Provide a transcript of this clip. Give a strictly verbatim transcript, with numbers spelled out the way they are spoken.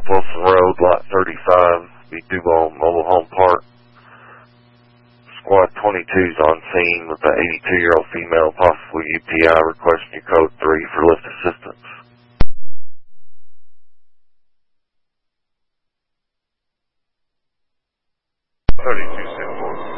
Wilson Road, Lot thirty-five, B. Duval Mobile Home Park. Squad twenty-two is on scene with an eighty-two-year-old female, possibly U T I, requesting code three for lift assistance. thirty-two, San Four.